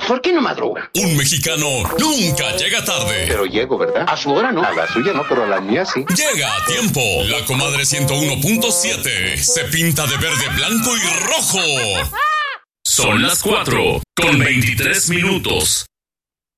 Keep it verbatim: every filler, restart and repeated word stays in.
¿Por qué no madruga? Un mexicano nunca llega tarde. Pero llego, ¿verdad? A su hora no. A la suya no, pero a la mía sí. Llega a tiempo. La comadre ciento uno punto siete se pinta de verde, blanco y rojo. Son las cuatro con veintitrés minutos.